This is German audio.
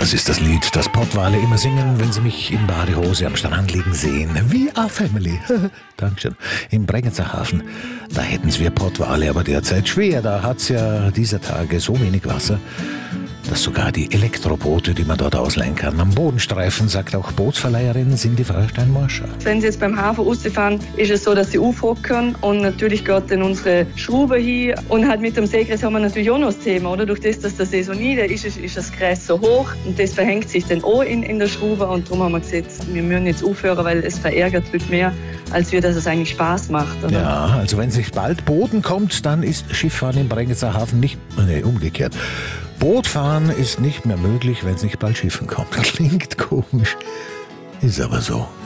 Das ist das Lied, das Pottwale immer singen, wenn sie mich in Badehose am Strand liegen sehen. We are family. Dankeschön. Im Bregenzer Hafen, da hätten's wir Pottwale aber derzeit schwer. Da hat's ja dieser Tage so wenig Wasser, dass sogar die Elektroboote, die man dort ausleihen kann, am Boden streifen, sagt auch Bootsverleiherin Cindy Fraustein-Morscher. Wenn sie jetzt beim Hafen rausfahren, ist es so, dass sie aufhocken und natürlich geht dann unsere Schraube hin. Und halt mit dem Seegräs haben wir natürlich auch noch das Thema, oder? Durch das, dass der See so nieder ist, ist das Gräs so hoch und das verhängt sich dann auch in der Schraube. Und darum haben wir gesagt, wir müssen jetzt aufhören, weil es verärgert viel mehr, als dass es eigentlich Spaß macht. Oder? Ja, also wenn sich bald Boden kommt, dann ist Schifffahren im Bregenzer Hafen nicht, umgekehrt. Bootfahren ist nicht mehr möglich, wenn es nicht bald Schiffen kommt. Klingt komisch, ist aber so.